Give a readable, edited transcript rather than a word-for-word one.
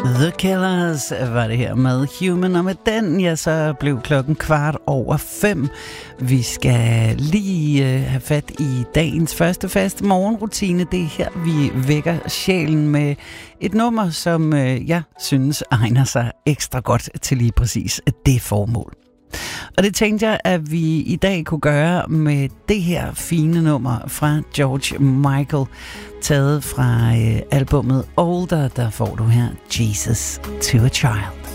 The Killers var det her med Human, og med den, ja, så blev klokken 5:15. Vi skal lige have fat i dagens første faste morgenrutine. Det er her, vi vækker sjælen med et nummer, som jeg synes egner sig ekstra godt til lige præcis det formål. Og det tænkte jeg, at vi i dag kunne gøre med det her fine nummer fra George Michael, taget fra albumet Older. Der får du her Jesus to a Child.